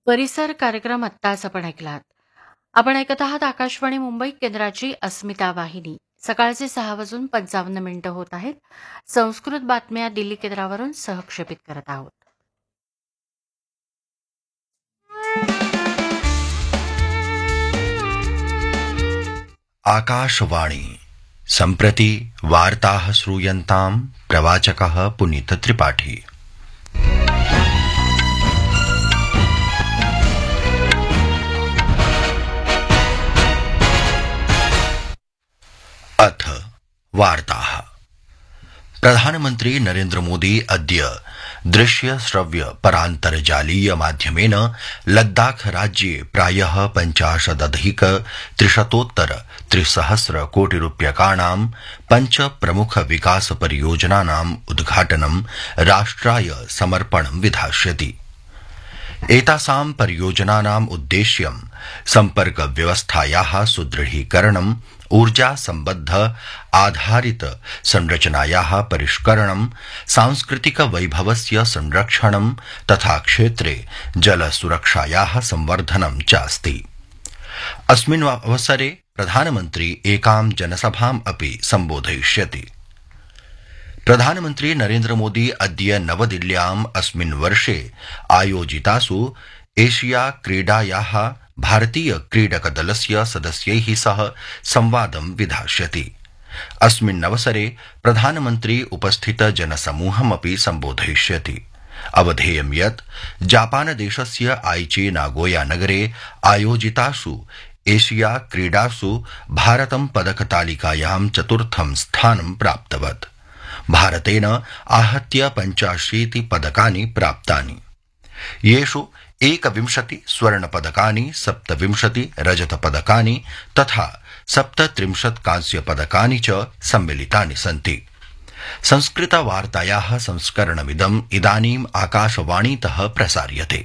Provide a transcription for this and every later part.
परिसर कार्यक्रम आत्ताच आपण ऐकलात. आपण ऐकत आहात आकाशवाणी मुंबई केंद्राची अस्मिता वाहिनी. सकाळचे 6:55 होत आहेत. संस्कृत बातम्या दिल्ली केंद्रावरून सहक्षेपित करत आहोत. आकाशवाणी सम्प्रति वार्ताः श्रूयन्ताम् प्रवाचकः पुनीत त्रिपाठी। अथ वार्ताः। प्रधानमन्त्री नरेन्द्र मोदी अद्य दृश्य श्रव्य परान्तर्जालीय माध्यमेन लद्दाख राज्ये प्रायः 50,300 कोटि रूप्यकाणां 5 प्रमुख विकास परियोजनानाम् उद्घाटनं राष्ट्राय समर्पणं विधास्यति। एतासां परियोजनानाम् उद्देश्यं सम्पर्क व्यवस्थायाः सुदृढीकरणं, ऊर्जा सम्बद्ध आधारित संरचनायाः परिष्करणं, सांस्कृतिक वैभवस्य संरक्षणं तथा क्षेत्रे जल सुरक्षायाः संवर्धनं चास्ति। अस्मिन् अवसरे प्रधानमन्त्री एकां जनसभाम् अपि सम्बोधयिष्यति। प्रधानमन्त्री नरेन्द्र मोदी अद्य नवदिल्ल्याम् अस्मिन् वर्षे आयोजितासु एशिया क्रीडायाः भारतीय क्रीडक दलस्य सदस्यैः सह संवादं विधास्यति। अस्मिन् अवसरे प्रधानमन्त्री उपस्थित जनसमूहमपि सम्बोधयिष्यति। अवधेयं यत् जापानदेशस्य आइची नागोया नगरे आयोजितासु एशिया क्रीडासु भारतं पदकतालिकायां 4थं स्थानं प्राप्तवत्। भारतेन आहत्य 85 पदकानि प्राप्तानि, येषु 21 स्वर्णपदकानि, 27 रजतपदकानि तथा 37 कांस्यपदकानि च सम्मिलितानि सन्ति। संस्कृतवार्तायाः संस्करणमिदम् इदानीम् आकाशवाणीतः प्रसार्यते।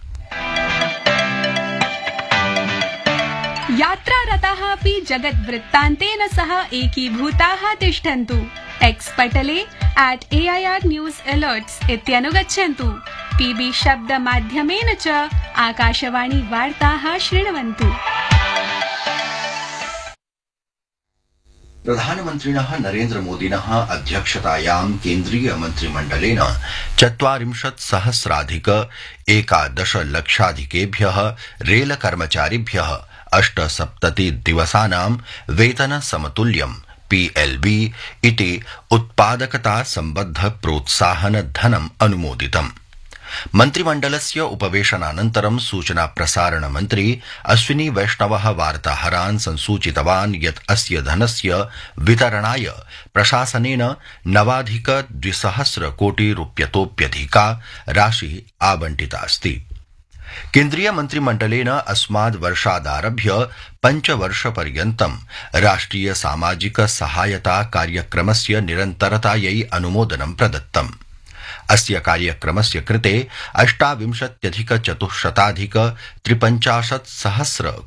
यात्रारताः अपि जगद्वृत्तान्तेन सह एकीभूताः तिष्ठन्तु। एक्स् पटले @AIR News Alerts इत्यनुगच्छन्तु। PB शब्दमाध्यमेन च आकाशवाणी वार्ताः शृण्वन्तु। प्रधानमन्त्रिणः नरेन्द्र मोदिनः अध्यक्षतायां केन्द्रीय मन्त्रिमण्डलेन 40,000 11 लक्षाधिकेभ्यः रेलकर्मचारिभ्यः 78 दिवसानां वेतन समतुल्यं PLB इति उत्पादकता सम्बद्ध प्रोत्साहन धनम् अनुमोदितम्। मन्त्रिमण्डलस्य उपवेशनानन्तरं सूचना प्रसारण मन्त्री अश्विनी वैष्णवः वार्ताहरान् संसूचितवान् यत् अस्य धनस्य वितरणाय प्रशासनेन 9,200 कोटि रूप्यतोप्यधिका राशिः आवंटितास्ति। केन्द्रीय मन्त्रिमण्डलेन अस्माद् वर्षादारभ्य 5 वर्षपर्यन्तं राष्ट्रिय सामाजिक सहायता कार्यक्रमस्य निरन्तरतायै अनुमोदनं प्रदत्तम्। अस्य कार्यक्रमस्य कृते 28,453